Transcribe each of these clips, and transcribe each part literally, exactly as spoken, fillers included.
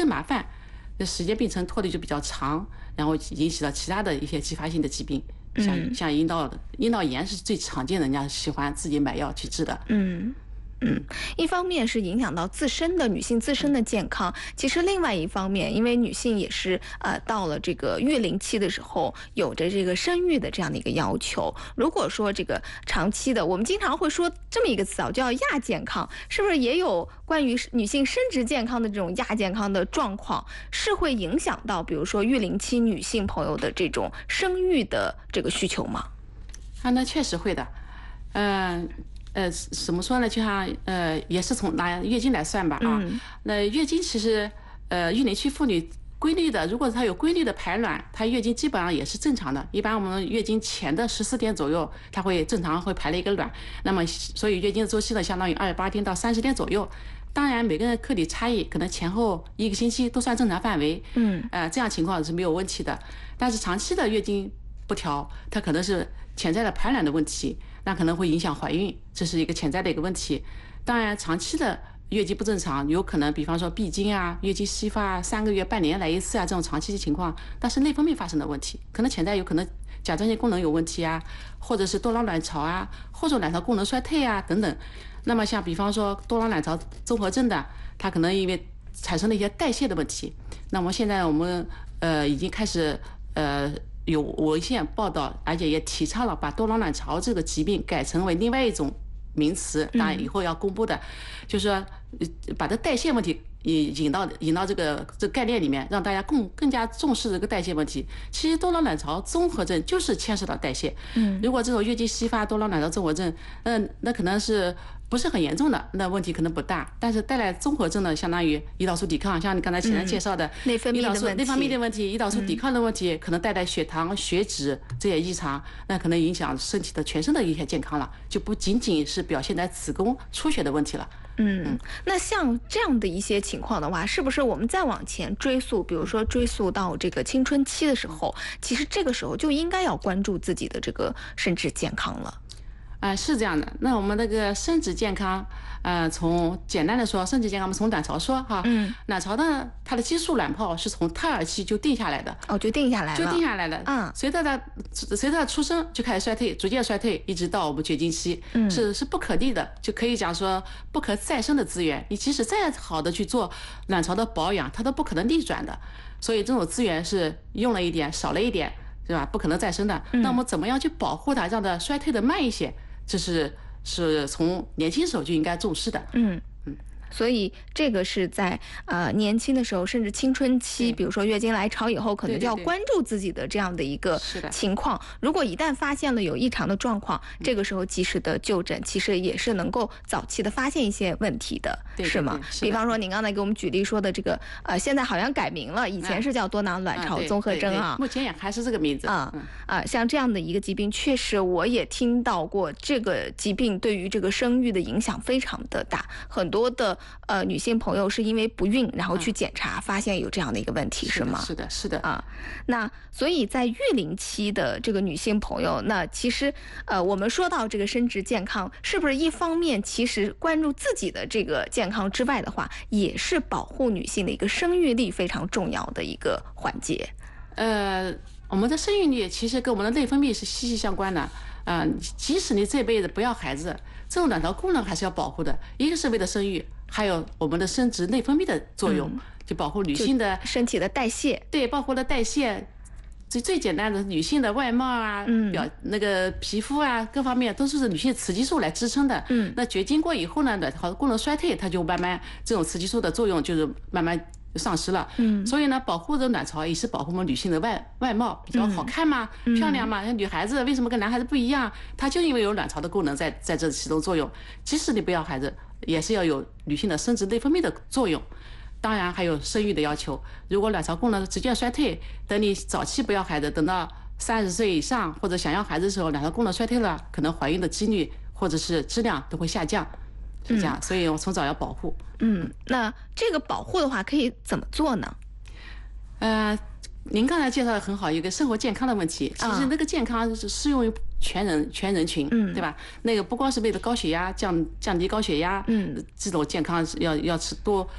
更麻烦，时间病程拖得就比较长，然后引起了其他的一些继发性的疾病，像像阴道阴道炎是最常见的，人家喜欢自己买药去治的。 嗯。嗯，一方面是影响到自身的女性自身的健康，其实另外一方面，因为女性也是呃到了这个育龄期的时候，有着这个生育的这样的一个要求。如果说这个长期的，我们经常会说这么一个词啊，叫亚健康，是不是也有关于女性生殖健康的这种亚健康的状况，是会影响到比如说育龄期女性朋友的这种生育的这个需求吗？ 啊，那确实会的，嗯、呃。呃，怎么说呢？就像呃，也是从拿月经来算吧啊。嗯、那月经其实呃，育龄期妇女规律的，如果她有规律的排卵，她月经基本上也是正常的。一般我们月经前的十四天左右，她会正常会排了一个卵。那么，所以月经的周期呢，相当于二十八天到三十天左右。当然，每个人个体差异，可能前后一个星期都算正常范围。嗯，呃，这样情况是没有问题的。但是长期的月经不调，它可能是潜在的排卵的问题。那可能会影响怀孕，这是一个潜在的一个问题。当然，长期的月经不正常，有可能比方说闭经啊、月经稀发啊、三个月、半年来一次啊，这种长期的情况，但是内分泌发生的问题，可能潜在有可能甲状腺功能有问题啊，或者是多囊卵巢啊，或者卵巢功能衰退啊等等。那么像比方说多囊卵巢综合症的，它可能因为产生了一些代谢的问题。那么现在我们呃已经开始呃。有文献报道，而且也提倡了把多囊卵巢这个疾病改成为另外一种名词，当然以后要公布的，就是说把这代谢问题引引到引到这个这个概念里面，让大家更更加重视这个代谢问题。其实多囊卵巢综合症就是牵涉到代谢。嗯，如果这种月经稀发多囊卵巢综合症，嗯，那可能是不是很严重的，那问题可能不大。但是带来综合症呢，相当于胰岛素抵抗，像你刚才前面介绍的、嗯、 内分泌的问题、 内分泌的问题、胰岛素抵抗的问题，嗯、可能带来血糖、血脂这些异常，那可能影响身体的全身的一些健康了，就不仅仅是表现在子宫出血的问题了。 嗯，那像这样的一些情况的话，是不是我们再往前追溯，比如说追溯到这个青春期的时候，其实这个时候就应该要关注自己的这个生殖健康了？ 啊、呃，是这样的。那我们那个生殖健康，呃，从简单的说，生殖健康我们从卵巢说哈，嗯，卵巢呢，它的激素卵泡是从胎儿期就定下来的， 哦，就定下来了， 就定下来了， 嗯， 随着它随着它出生就开始衰退，逐渐衰退，一直到我们绝经期，嗯，是是不可逆的，就可以讲说不可再生的资源，你即使再好的去做卵巢的保养，它都不可能逆转的，所以这种资源是用了一点少了一点，对吧？不可能再生的，嗯、那我们怎么样去保护它，让它衰退的慢一些？这是是从年轻时候就应该重视的。嗯嗯， 所以这个是在呃年轻的时候，甚至青春期，比如说月经来潮以后，可能就要关注自己的这样的一个情况。如果一旦发现了有异常的状况，这个时候及时的就诊，其实也是能够早期的发现一些问题的， 对对对是吗？ 是比方说您刚才给我们举例说的这个，呃，现在好像改名了，以前是叫多囊卵巢综合征啊， 目前也还是这个名字啊啊，像这样的一个疾病，确实我也听到过，这个疾病对于这个生育的影响非常的大，很多的呃女性朋友是因为不孕，然后去检查，发现有这样的一个问题，是吗？ 是的，是的啊。那所以在育龄期的这个女性朋友，那其实呃，我们说到这个生殖健康，是不是一方面其实关注自己的这个健康之外的话，也是保护女性的一个生育力非常重要的一个环节？ 呃，我们的生育力其实跟我们的内分泌是息息相关的。嗯、呃，即使你这辈子不要孩子，这种卵巢功能还是要保护的。一个是为了生育，还有我们的生殖内分泌的作用，嗯、就保护女性的身体的代谢。 对，包括了代谢。最最简单的女性的外貌啊，嗯、表那个皮肤啊，各方面都是女性雌激素来支撑的。嗯，那绝经过以后呢，卵巢功能衰退，它就慢慢这种雌激素的作用就是慢慢丧失了。嗯，所以呢，保护着卵巢也是保护我们女性的外外貌比较好看嘛，嗯、漂亮嘛。女孩子为什么跟男孩子不一样？她就因为有卵巢的功能在在这起动作用。即使你不要孩子，也是要有女性的生殖内分泌的作用。当然还有生育的要求，如果卵巢功能逐渐衰退，等你早期不要孩子，等到三十岁以上或者想要孩子的时候，卵巢功能衰退了，可能怀孕的几率或者是质量都会下降，是这样。嗯、所以我从早要保护。 嗯，那这个保护的话可以怎么做呢？ 呃，您刚才介绍的很好，一个生活健康的问题，其实那个健康是适用于全人全人群，嗯，对吧？那个不光是为了高血压降降低高血压，嗯，这种健康要要吃多。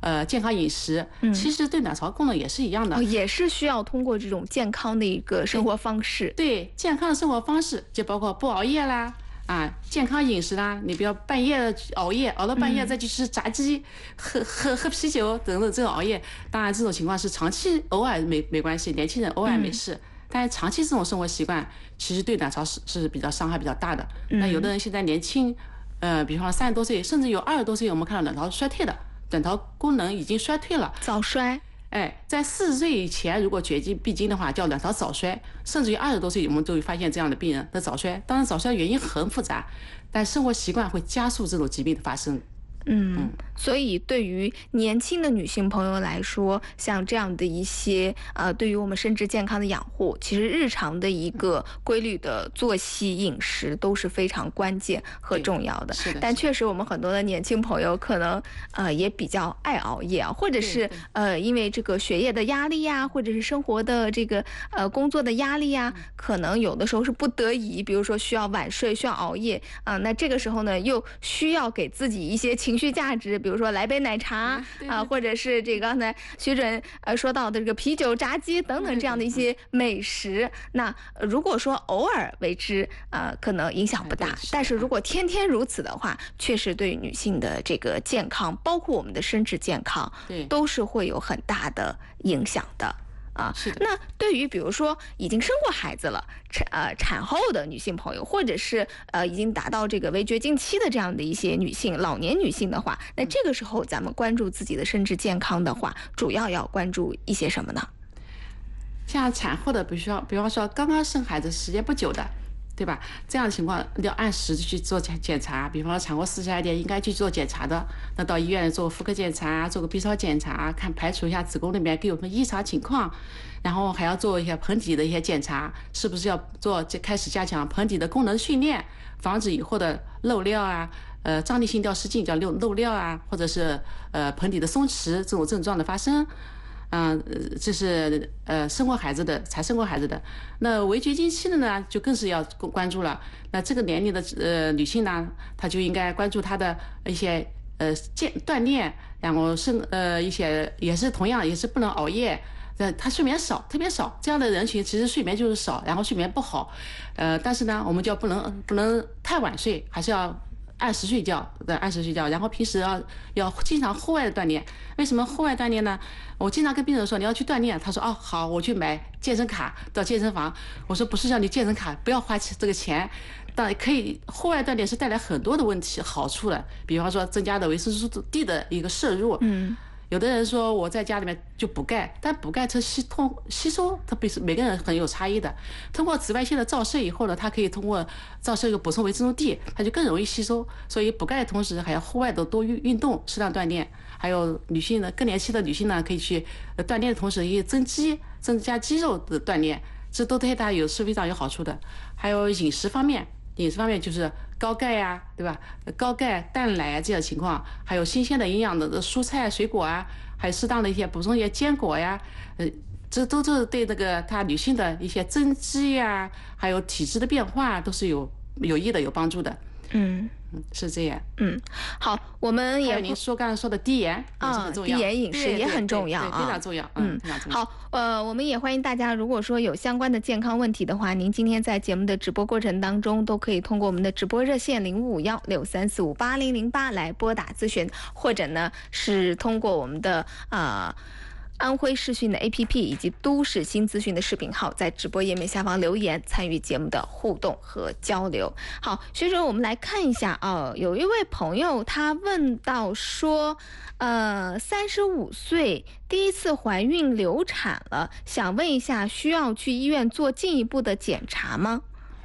呃健康饮食， 嗯， 其实对卵巢功能也是一样的， 哦，也是需要通过这种健康的一个生活方式。 对，健康的生活方式就包括不熬夜啦。啊，健康饮食啦，你不要半夜熬夜，熬到半夜再去吃炸鸡、嗯、喝喝喝啤酒等等，这种熬夜，当然这种情况是长期偶尔没没关系，年轻人偶尔没事，嗯、但是长期这种生活习惯其实对卵巢是是比较伤害比较大的。嗯、那有的人现在年轻，呃，比方三十多岁，甚至有二十多岁，我们看到卵巢衰退的，卵巢功能已经衰退了， 早衰。 哎，在四十岁以前，如果绝经闭经的话，叫卵巢早衰，甚至于二十多岁，我们都会发现这样的病人的早衰。当然，早衰的原因很复杂，但生活习惯会加速这种疾病的发生。 嗯，所以对于年轻的女性朋友来说，像这样的一些呃，对于我们生殖健康的养护，其实日常的一个规律的作息、饮食都是非常关键和重要的。 是的。 但确实，我们很多的年轻朋友可能呃也比较爱熬夜啊，或者是呃因为这个学业的压力呀，或者是生活的这个呃工作的压力呀，可能有的时候是不得已，比如说需要晚睡、需要熬夜啊、呃，那这个时候呢，又需要给自己一些情绪价值，比如说来杯奶茶啊、呃，或者是这个刚才徐主任呃说到的这个啤酒、炸鸡等等这样的一些美食。那如果说偶尔为之，呃，可能影响不大，但是如果天天如此的话，确实对女性的这个健康，包括我们的生殖健康，都是会有很大的影响的。啊， 是的。 那对于比如说已经生过孩子了，产呃产后的女性朋友，或者是呃已经达到这个围绝经期的这样的一些女性，老年女性的话，那这个时候咱们关注自己的生殖健康的话，主要要关注一些什么呢？ 像产后的，比如说，比方说刚刚生孩子时间不久的，对吧？这样的情况要按时去做检检查，比方说产后四十来天应该去做检查的，那到医院做妇科检查，做个 B 超检查，看排除一下子宫里面有什么异常情况，然后还要做一些盆底的一些检查，是不是要做开始加强盆底的功能训练，防止以后的漏尿啊，呃，张力性吊失禁叫漏漏尿啊，或者是呃盆底的松弛这种症状的发生。嗯，这是呃生过孩子的，才生过孩子的。那围绝经期的呢，就更是要关注了。那这个年龄的呃女性呢，她就应该关注她的一些呃健锻炼，然后生呃一些也是同样也是不能熬夜。呃，她睡眠少，特别少，这样的人群其实睡眠就是少，然后睡眠不好。呃，但是呢，我们就不能不能太晚睡，还是要按时睡觉，对，按时睡觉，然后平时要要经常户外的锻炼。为什么户外锻炼呢？我经常跟病人说你要去锻炼，他说哦好，我去买健身卡到健身房。我说不是叫你健身卡不要花这个钱，但可以户外锻炼是带来很多的问题好处的，比方说增加的维生素 D 的一个摄入。 嗯。 有的人说我在家里面就补钙，但补钙它吸通吸收，它比每个人很有差异的。通过紫外线的照射以后呢，它可以通过照射又补充维生素 D， 它就更容易吸收。所以补钙的同时还要户外的多运运动，适当锻炼。还有女性呢，更年期的女性呢，可以去锻炼的同时也增肌、增加肌肉的锻炼，这都对大家有是非常有好处的。还有饮食方面。饮食方面就是高钙呀、啊，对吧？高钙、蛋奶啊这样的情况，还有新鲜的营养的蔬菜、水果啊，还有适当的一些补充一些坚果呀，呃，这都是对那个她女性的一些增肌呀，还有体质的变化都是有有益的、有帮助的。 嗯。 是这样。 嗯，好，我们也您说刚才说的低盐也是很重要， 低盐饮食也很重要啊， 非常重要。嗯，非常重要。 好，呃，我们也欢迎大家，如果说有相关的健康问题的话，您今天在节目的直播过程当中，都可以通过我们的直播热线零五五幺六三四五八零零八来拨打咨询，或者呢是通过我们的呃。安徽视讯的 A P P 以及都市新资讯的视频号，在直播页面下方留言，参与节目的互动和交流。好，学者，我们来看一下啊，有一位朋友他问到说，呃，三十五岁第一次怀孕流产了，想问一下，需要去医院做进一步的检查吗？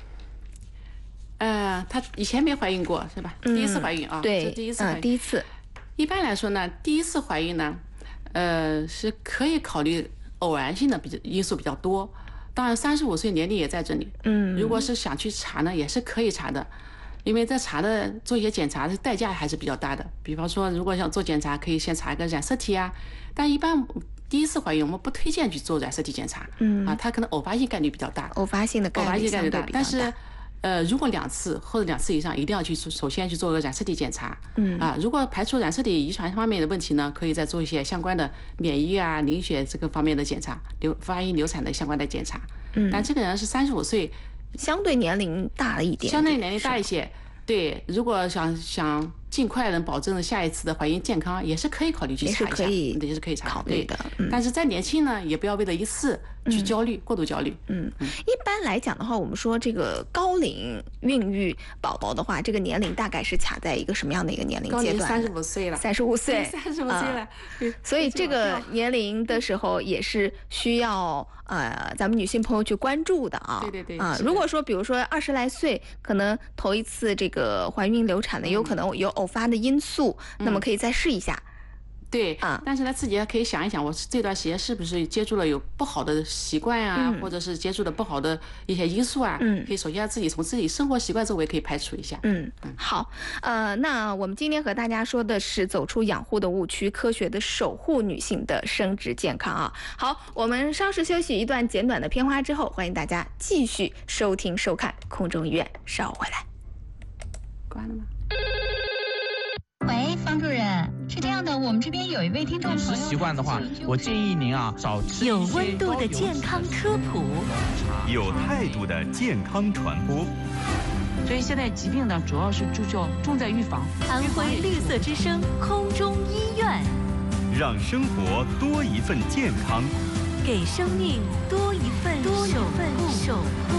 呃，她以前没怀孕过是吧？ 嗯、 第一次怀孕啊， 对， 这第一次怀孕、 呃，第一次。 一般来说呢，第一次怀孕呢。呃，是可以考虑偶然性的比较因素比较多，当然三十五岁年龄也在这里。 嗯， 如果是想去查呢，也是可以查的，因为在查的做一些检查的代价还是比较大的。比方说，如果想做检查，可以先查一个染色体啊，但一般第一次怀孕我们不推荐去做染色体检查。 嗯， 啊，它可能偶发性概率比较大， 偶发性的概率相对比较大， 但是呃，如果两次或者两次以上，一定要去首先去做个染色体检查。嗯啊，如果排除染色体遗传方面的问题呢，可以再做一些相关的免疫啊、凝血这个方面的检查，流发育流产的相关的检查。嗯，但这个人是三十五岁， 相对年龄大了一点， 相对年龄大一些。对，如果想想尽快能保证下一次的怀孕健康，也是可以考虑去查一下， 也是可以， 也是可以查考虑的。 嗯、但是再年轻呢，也不要为了一次去焦虑、嗯、过度焦虑。 嗯，一般来讲的话，我们说这个高龄孕育宝宝的话，这个年龄大概是卡在一个什么样的一个年龄阶段？ 三十五岁了， 三十五岁， 三十五岁了、 呃。所以这个年龄的时候也是需要呃咱们女性朋友去关注的啊。 对对对。 啊、呃，如果说比如说二十来岁，可能头一次这个怀孕流产的，有可能有偶发的因素，嗯、那么可以再试一下。 对啊，但是呢，自己也可以想一想，我这段时间是不是接触了有不好的习惯啊，嗯、或者是接触了不好的一些因素啊？嗯，可以首先自己从自己生活习惯周围可以排除一下。 嗯嗯，好，呃，那我们今天和大家说的是走出养护的误区，科学的守护女性的生殖健康啊。好，我们稍事休息一段简短的片花之后，欢迎大家继续收听收看空中医院，稍后回来。 关了吗？ 喂，方主任，是这样的，我们这边有一位听众朋友， 习惯的话，我建议您啊少吃有温度的健康科普， 有态度的健康传播。 所以现在疾病呢，主要是注重重在预防。 安徽绿色之声空中医院， 让生活多一份健康， 给生命多一份多一份守护。